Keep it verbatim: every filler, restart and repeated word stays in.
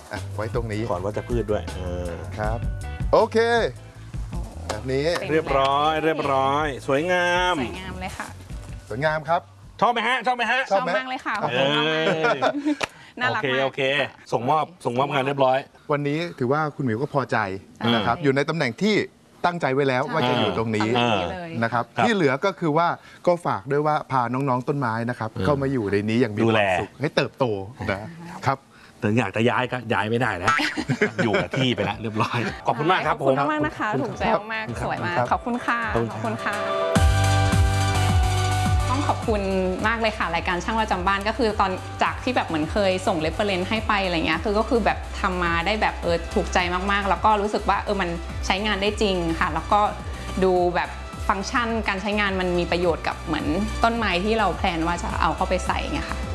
ไว้ตรงนี้ก่อนวัชพืชด้วยครับโอเคแบบนี้เรียบร้อยเรียบร้อยสวยงามสวยงามเลยค่ะสวยงามครับชอบไหมฮะชอบไหมฮะชอบมากเลยค่ะขอบคุณมากน่ารักมากโอเคส่งมอบส่งมอบงานเรียบร้อยวันนี้ถือว่าคุณหมิวก็พอใจนะครับอยู่ในตำแหน่งที่ตั้งใจไว้แล้วว่าจะอยู่ตรงนี้นะครับที่เหลือก็คือว่าก็ฝากด้วยว่าพาน้องๆต้นไม้นะครับเข้ามาอยู่ในนี้อย่างมีความสุขให้เติบโตนะครับถึงอยากจะย้ายก็ย้ายไม่ได้แล้วอยู่กับที่ไปแล้วเรียบร้อยขอบคุณมากครับขอบคุณมากนะคะถูกใจมากสวยมากขอบคุณค่ะขอบคุณค่ะต้องขอบคุณมากเลยค่ะรายการช่างประจำบ้านก็คือตอนจากที่แบบเหมือนเคยส่งเรฟเฟอเรนซ์ให้ไปอะไรเงี้ยคือก็คือแบบทำมาได้แบบเออถูกใจมากๆแล้วก็รู้สึกว่าเออมันใช้งานได้จริงค่ะแล้วก็ดูแบบฟังก์ชันการใช้งานมันมีประโยชน์กับเหมือนต้นไม้ที่เราแพลนว่าจะเอาเข้าไปใส่ไงค่ะ